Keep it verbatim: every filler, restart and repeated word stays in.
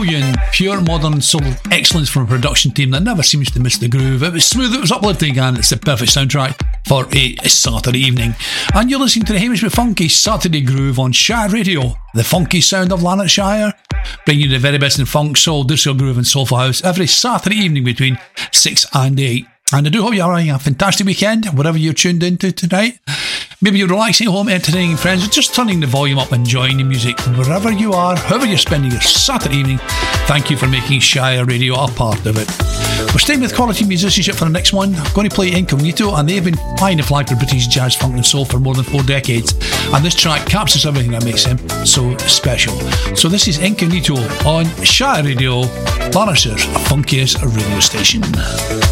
brilliant, pure modern soul excellence from a production team that never seems to miss the groove. It was smooth, it was uplifting, and it's the perfect soundtrack for a Saturday evening. And you're listening to the Hamish McFunky Saturday Groove on Shire Radio, the funky sound of Lanarkshire, bringing you the very best in funk, soul, disco groove and soulful house every Saturday evening between six and eight. And I do hope you're having a fantastic weekend, whatever you're tuned into tonight. Maybe you're relaxing at home, entertaining friends, or just turning the volume up, enjoying the music. Wherever you are, however you're spending your Saturday evening, thank you for making Shire Radio a part of it. We're staying with quality musicianship for the next one. I'm going to play Incognito, and they've been flying the flag for British jazz, funk and soul for more than four decades. And this track captures everything that makes him so special. So this is Incognito on Shire Radio, Lanarkshire's funkiest radio station.